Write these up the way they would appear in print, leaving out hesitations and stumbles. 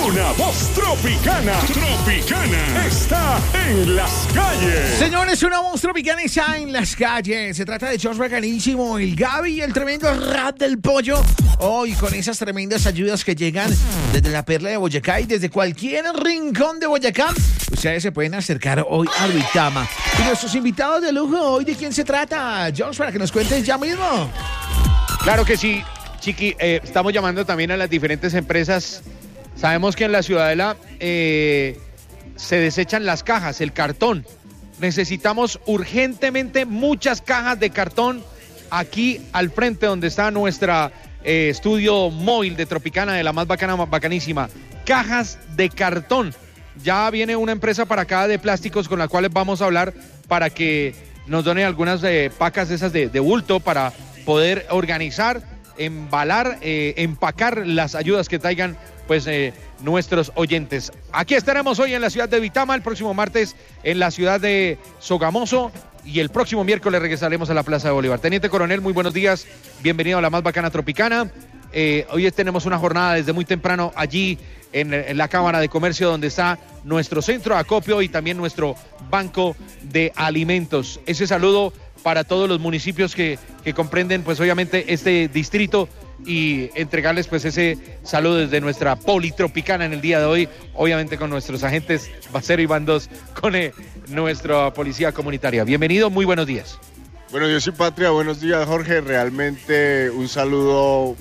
Una voz tropicana. Tropicana está en las calles. Señores, una voz tropicana está en las calles. Se trata de Josh Bacanísimo, el Gaby y el tremendo rap del pollo. Hoy con esas tremendas ayudas que llegan desde la perla de Boyacá y desde cualquier rincón de Boyacá, ustedes se pueden acercar hoy a Duitama. Y nuestros invitados de lujo hoy, ¿de quién se trata? Josh, para que nos cuentes ya mismo. Claro que sí, Chiqui. Estamos llamando también a las diferentes empresas. Sabemos que en la Ciudadela se desechan las cajas, el cartón. Necesitamos urgentemente muchas cajas de cartón aquí al frente donde está nuestra estudio móvil de Tropicana, de la más bacana, más bacanísima. Cajas de cartón. Ya viene una empresa para acá de plásticos con la cual vamos a hablar para que nos done algunas pacas de esas de bulto para poder organizar, embalar, empacar las ayudas que traigan pues nuestros oyentes. Aquí estaremos hoy en la ciudad de Duitama, el próximo martes en la ciudad de Sogamoso y el próximo miércoles regresaremos a la Plaza de Bolívar. Teniente Coronel, muy buenos días, bienvenido a la más bacana Tropicana. Hoy tenemos una jornada desde muy temprano allí en la Cámara de Comercio donde está nuestro centro de acopio y también nuestro banco de alimentos. Ese saludo para todos los municipios que comprenden pues obviamente este distrito y entregarles pues ese saludo desde nuestra Politropicana en el día de hoy, obviamente con nuestros agentes Bacero y Bandos, con nuestra policía comunitaria. Bienvenido, muy buenos días. Bueno, Dios y Patria, buenos días Jorge, realmente un saludo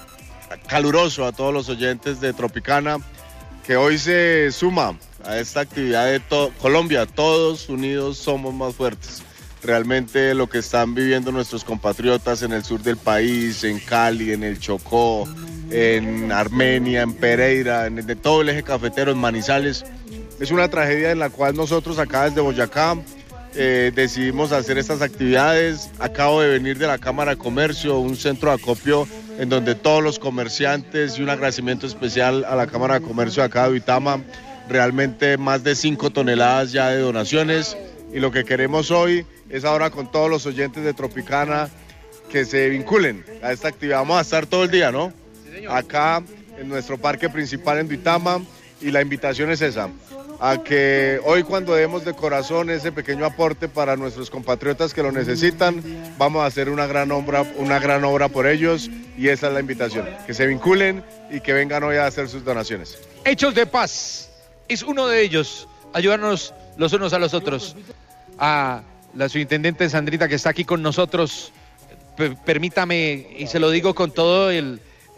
caluroso a todos los oyentes de Tropicana que hoy se suma a esta actividad de Colombia, todos unidos somos más fuertes. Realmente lo que están viviendo nuestros compatriotas en el sur del país, en Cali, en el Chocó, en Armenia, en Pereira, en todo el eje cafetero, en Manizales, es una tragedia en la cual nosotros acá desde Boyacá decidimos hacer estas actividades. Acabo de venir de la Cámara de Comercio, un centro de acopio en donde todos los comerciantes, y un agradecimiento especial a la Cámara de Comercio de acá de Duitama, realmente más de 5 toneladas ya de donaciones, y lo que queremos hoy es ahora con todos los oyentes de Tropicana que se vinculen a esta actividad. Vamos a estar todo el día, ¿no? Sí, señor. Acá en nuestro parque principal en Duitama, y la invitación es esa, a que hoy cuando demos de corazón ese pequeño aporte para nuestros compatriotas que lo necesitan, vamos a hacer una gran obra por ellos, y esa es la invitación, que se vinculen y que vengan hoy a hacer sus donaciones. Hechos de Paz es uno de ellos, ayudarnos los unos a los otros. A la subintendente Sandrita que está aquí con nosotros, permítame, y se lo digo con todo el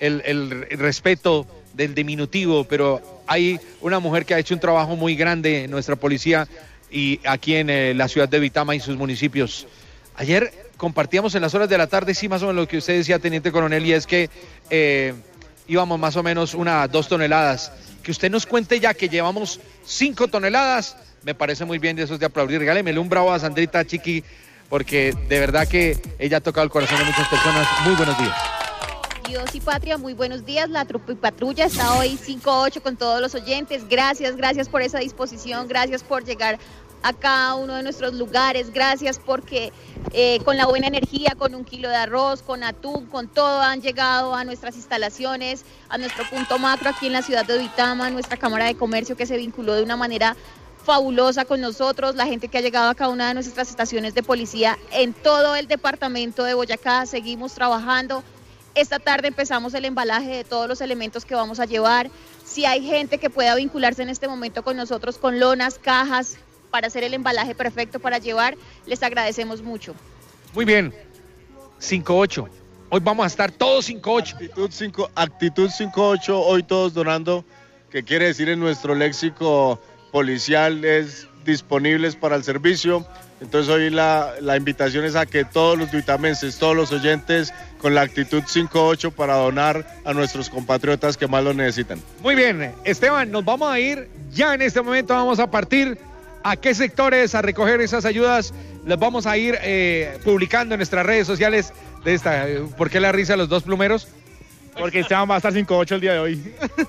respeto del diminutivo, pero hay una mujer que ha hecho un trabajo muy grande en nuestra policía y aquí en la ciudad de Duitama y sus municipios. Ayer compartíamos en las horas de la tarde, sí, más o menos lo que usted decía, Teniente Coronel, y es que íbamos más o menos 2 toneladas. Que usted nos cuente ya que llevamos 5 toneladas, me parece muy bien, de esos de aplaudir. Regálemele un bravo a Sandrita, Chiqui, porque de verdad que ella ha tocado el corazón de muchas personas. Muy buenos días. Dios y Patria, muy buenos días. La Tropipatrulla está hoy 5-8 con todos los oyentes. Gracias por esa disposición, gracias por llegar a cada uno de nuestros lugares, gracias porque con la buena energía, con 1 kilo de arroz, con atún, con todo han llegado a nuestras instalaciones, a nuestro punto macro aquí en la ciudad de Duitama, nuestra Cámara de Comercio que se vinculó de una manera fabulosa con nosotros, la gente que ha llegado a cada una de nuestras estaciones de policía en todo el departamento de Boyacá. Seguimos trabajando. Esta tarde empezamos el embalaje de todos los elementos que vamos a llevar. Si hay gente que pueda vincularse en este momento con nosotros con lonas, cajas, para hacer el embalaje perfecto para llevar, les agradecemos mucho. Muy bien, 5-8. Hoy vamos a estar todos 5-8. Actitud 5-8, hoy todos donando, que quiere decir en nuestro léxico policial es disponibles para el servicio. Entonces hoy la invitación es a que todos los duitamenses, todos los oyentes, con la actitud 5-8 para donar a nuestros compatriotas que más lo necesitan. Muy bien, Esteban, nos vamos a ir ya en este momento, vamos a partir. ¿A qué sectores a recoger esas ayudas? Las vamos a ir publicando en nuestras redes sociales de esta. ¿Por qué la risa de los 2 plumeros? Porque Esteban va a estar 5-8 el día de hoy.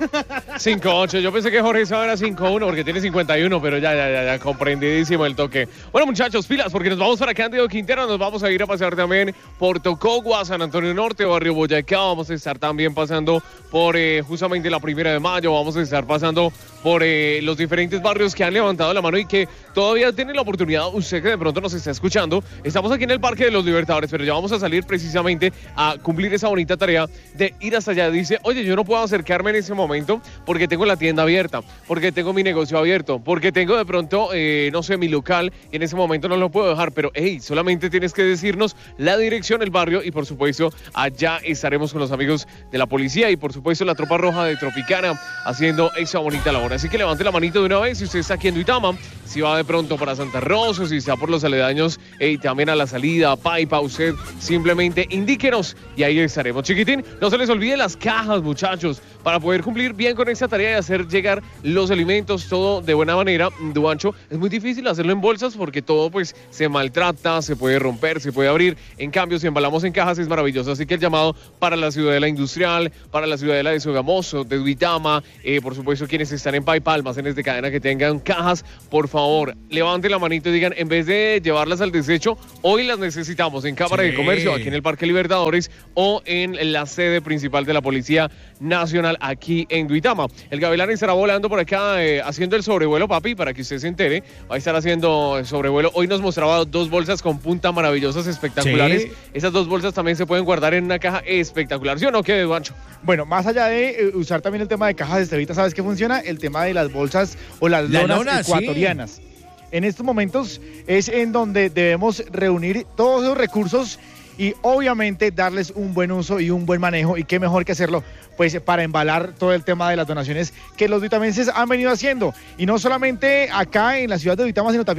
5-8, yo pensé que Jorge estaba era 5-1 porque tiene 51, pero ya, comprendidísimo el toque. Bueno, muchachos, pilas, porque nos vamos para Cándido Quintero, nos vamos a ir a pasear también por Tocogua, San Antonio Norte, Barrio Boyacá, vamos a estar también pasando por justamente la 1 de mayo, vamos a estar pasando por los diferentes barrios que han levantado la mano y que todavía tienen la oportunidad, usted que de pronto nos está escuchando, estamos aquí en el Parque de los Libertadores, pero ya vamos a salir precisamente a cumplir esa bonita tarea de ir hasta allá. Dice, oye, yo no puedo acercarme en ese momento porque tengo la tienda abierta, porque tengo mi negocio abierto, porque tengo de pronto, no sé, mi local y en ese momento no lo puedo dejar, pero hey, solamente tienes que decirnos la dirección, el barrio y por supuesto allá estaremos con los amigos de la policía y por supuesto la Tropa Roja de Tropicana haciendo esa bonita labor. Así que levante la manito de una vez si usted está aquí en Duitama, si va de pronto para Santa Rosa, si está por los aledaños y también a la salida, a Paipa, usted simplemente indíquenos y ahí estaremos. Chiquitín, no se les olvide las cajas, muchachos, para poder cumplir bien con esta tarea de hacer llegar los alimentos, todo de buena manera. Duancho, es muy difícil hacerlo en bolsas porque todo pues se maltrata, se puede romper, se puede abrir. En cambio, si embalamos en cajas es maravilloso. Así que el llamado para la Ciudadela Industrial, para la Ciudadela de Sogamoso, de Duitama, por supuesto quienes están en Paipa, almacenes de cadena que tengan cajas, por favor, levanten la manito y digan, en vez de llevarlas al desecho, hoy las necesitamos en Cámara de Comercio, aquí en el Parque Libertadores o en la sede principal de la Policía Nacional aquí en Duitama. El Gavilán estará volando por acá haciendo el sobrevuelo, papi, para que usted se entere. Va a estar haciendo el sobrevuelo. Hoy nos mostraba 2 bolsas con punta maravillosas, espectaculares. Sí. Esas 2 bolsas también se pueden guardar en una caja espectacular. ¿Sí o no? ¿Qué, Duancho? Bueno, más allá de usar también el tema de cajas de Estevita, ¿sabes qué funciona? El tema de las bolsas o las lonas ecuatorianas. Sí. En estos momentos es en donde debemos reunir todos esos recursos y obviamente darles un buen uso y un buen manejo, y qué mejor que hacerlo pues para embalar todo el tema de las donaciones que los duitamenses han venido haciendo, y no solamente acá en la ciudad de Duitama, sino también